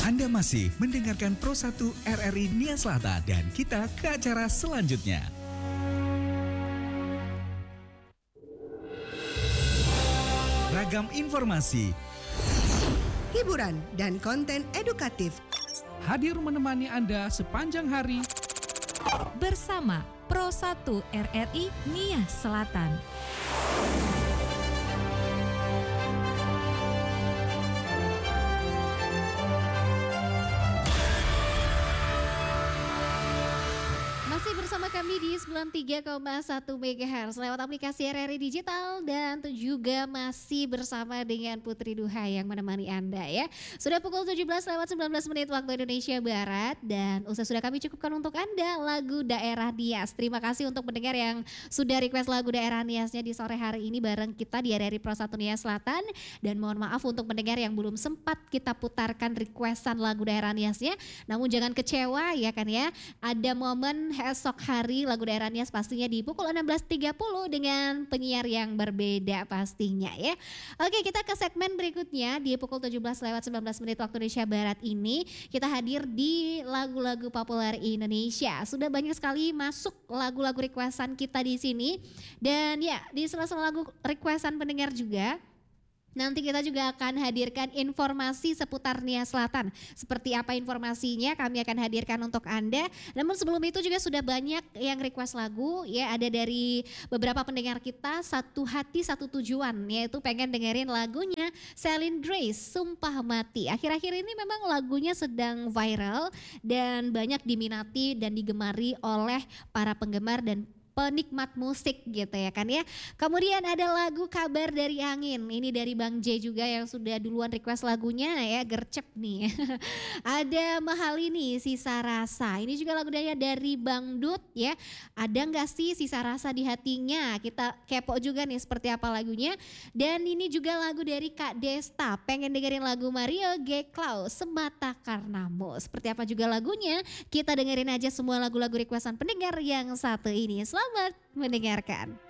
Anda masih mendengarkan Pro 1 RRI Nia Selatan dan kita ke acara selanjutnya. Ragam informasi, hiburan, dan konten edukatif hadir menemani Anda sepanjang hari bersama Pro 1 RRI Nia Selatan. Masih bersama kami di 93,1 MHz lewat aplikasi RRI Digital dan juga masih bersama dengan Putri Duha yang menemani Anda ya. Sudah pukul 17:19 waktu Indonesia Barat dan sudah kami cukupkan untuk Anda lagu Daerah Nias. Terima kasih untuk pendengar yang sudah request lagu Daerah Niasnya di sore hari ini bareng kita di RRI Pro 1 Nia Selatan. Dan mohon maaf untuk pendengar yang belum sempat kita putarkan requestan lagu Daerah Niasnya. Namun jangan kecewa ya kan ya. Ada momen esok hari lagu Daerah Nias pastinya di pukul 16.30 dengan penyiar yang berbeda pastinya ya. Oke, kita ke segmen berikutnya di pukul 17:19 waktu Indonesia Barat ini kita hadir di lagu-lagu populer Indonesia. Sudah banyak sekali masuk lagu-lagu requestan kita di sini dan ya di sela-sela lagu requestan pendengar juga. Nanti kita juga akan hadirkan informasi seputar Nia Selatan. Seperti apa informasinya kami akan hadirkan untuk Anda. Namun sebelum itu juga sudah banyak yang request lagu ya. Ada dari beberapa pendengar kita Satu Hati Satu Tujuan. Yaitu pengen dengerin lagunya Celine Grace Sumpah Mati. Akhir-akhir ini memang lagunya sedang viral dan banyak diminati dan digemari oleh para penggemar dan penikmat musik gitu ya kan ya. Kemudian ada lagu Kabar Dari Angin. Ini dari Bang J juga yang sudah duluan request lagunya ya, gercep nih. Ada Mahalini Sisa Rasa. Ini juga lagu dari Bang Dut ya. Ada gak sih sisa rasa di hatinya? Kita kepo juga nih seperti apa lagunya. Dan ini juga lagu dari Kak Desta. Pengen dengerin lagu Mario G. Klaus Semata Karenamu. Seperti apa juga lagunya? Kita dengerin aja semua lagu-lagu requestan pendengar yang satu ini. Selamat mendengarkan.